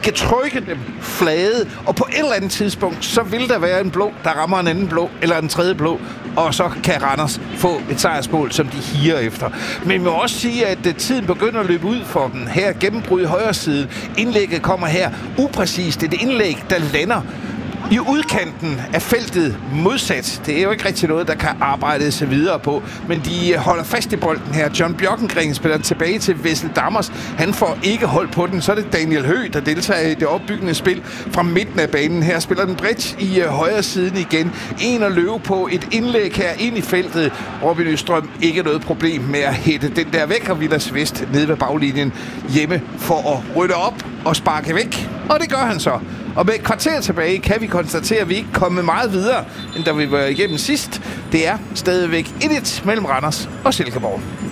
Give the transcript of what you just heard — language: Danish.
kan trykke dem flade, og på et eller andet tidspunkt, så vil der være en blå, der rammer en anden blå, eller en tredje blå, og så kan Randers få et sejrsmål, som de higer efter. Men vi må også sige, at tiden begynder at løbe ud for dem. Her gennembrud i højre side. Indlægget kommer her upræcist. Det er et indlæg, der lander i udkanten af feltet modsat. Det er jo ikke rigtig noget, der kan arbejde sig videre på, men de holder fast i bolden her. John Bjørkengren spiller den tilbage til Wessel Dammers. Han får ikke hold på den. Så er det Daniel Høgh, der deltager i det opbyggende spil fra midten af banen. Her spiller den bredt i højre siden igen. En at løbe på et indlæg her ind i feltet. Robin Østrøm ikke noget problem med at hætte den der væk, og Vilas Vest nede ved baglinjen hjemme for at rydde op og sparke væk. Og det gør han så. Og med et kvarter tilbage kan vi konstatere, at vi ikke er kommet meget videre, end da vi var igennem sidst. Det er stadigvæk 1-1 mellem Randers og Silkeborg.